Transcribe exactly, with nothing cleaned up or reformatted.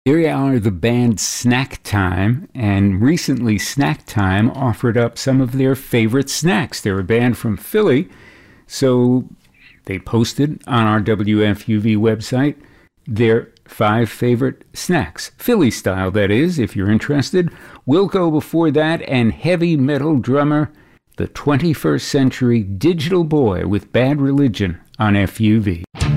Here are the band Snack Time, and recently Snack Time offered up some of their favorite snacks. They're a band from Philly, so they posted on our W F U V website their five favorite snacks. Philly style, that is, if you're interested. We'll go before that, and heavy metal drummer, the twenty-first Century Digital Boy with Bad Religion on F U V.